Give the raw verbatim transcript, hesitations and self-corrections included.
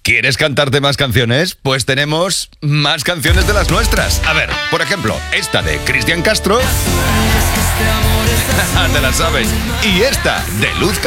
¿Quieres cantarte más canciones? Pues tenemos más canciones de las nuestras. A ver, por ejemplo, esta de Cristian Castro. Te la sabes. Y esta de Luz Casal.